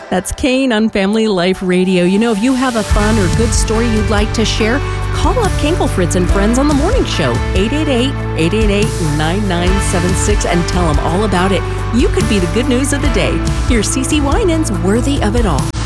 That's Kane on Family Life Radio. You know, if you have a fun or good story you'd like to share, call up Kinkle Fritz and Friends on the Morning Show, 888-888-9976, and tell them all about it. You could be the good news of the day. Here's CeCe Winans, Worthy of It All.